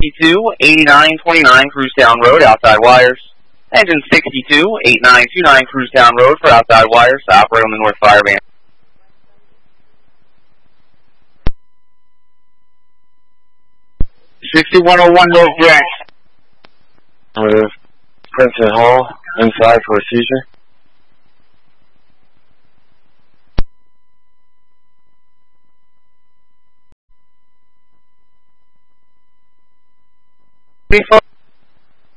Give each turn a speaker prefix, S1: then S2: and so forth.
S1: 62, 8929 Cruisetown Road, outside wires. Engine 62, 8929 Cruisetown Road for outside wires, operate on the North Fireband.
S2: North Branch. With Princeton Hall, inside for a seizure.
S1: Before